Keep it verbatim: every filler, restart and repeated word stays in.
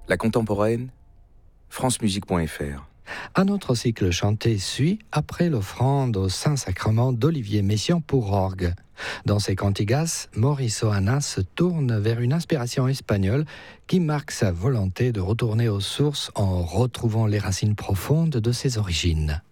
La contemporaine, francemusique point f r. Un autre cycle chanté suit après l'offrande au Saint-Sacrement d'Olivier Messiaen pour orgue. Dans ses cantigas, Maurice Ohana se tourne vers une inspiration espagnole qui marque sa volonté de retourner aux sources en retrouvant les racines profondes de ses origines.